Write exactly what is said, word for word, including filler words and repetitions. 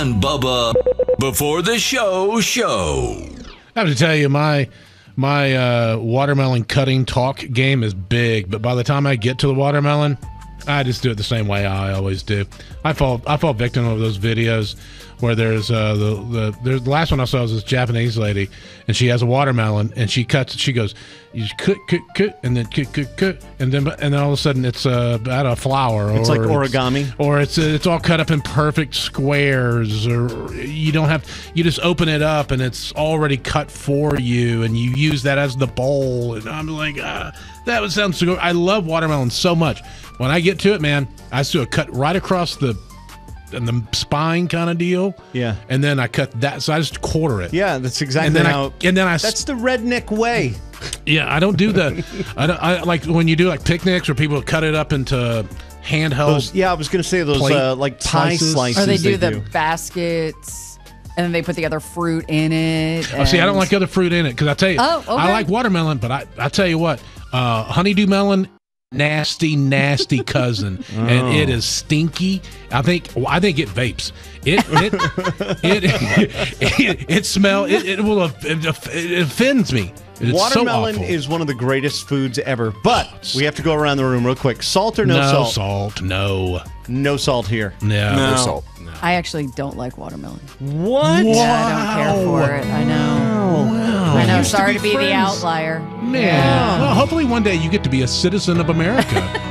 And Bubba before the show show. I have to tell you, my my uh, watermelon cutting talk game is big, but by the time I get to the watermelon, I just do it the same way I always do. I fall I fall victim of those videos where there's uh, the the there's, the last one I saw was this Japanese lady, and she has a watermelon, and she cuts it. She goes, you just cut, cut, cut, and then cut, cut, cut, and then and then all of a sudden it's uh, out of flour. Or it's like origami, it's, or it's uh, it's all cut up in perfect squares, or you don't have you just open it up and it's already cut for you, and you use that as the bowl. And I'm like, ah, that would sound so good. I love watermelon so much. When I get to it, man, I just do a cut right across the and the spine kind of deal. Yeah. And then I cut that, so I just quarter it. Yeah, that's exactly and then how. I, and then I. That's the redneck way. Yeah, I don't do the. I don't. I like when you do like picnics where people cut it up into handheld. Those, yeah, I was going to say those uh, like pie slices. slices. Or they do they the do. baskets, and then they put the other fruit in it. Oh, see, I don't and- like other fruit in it because I tell you, Oh, okay. I like watermelon, but I I tell you what, uh, honeydew melon. Nasty, nasty cousin, Oh. and it is stinky. I think. Well, I think it vapes. It it it, it, it smell. It, it will. It, it offends me. It's Watermelon so awful. is one of the greatest foods ever, but we have to go around the room real quick. Salt or no, no salt? salt? No, no salt here. No, No salt. I actually don't like watermelon. What? Yeah, I don't care for it. I know. Wow. I know. Used to Sorry be to be the friends. outlier. Man, Yeah. well, hopefully one day you get to be a citizen of America.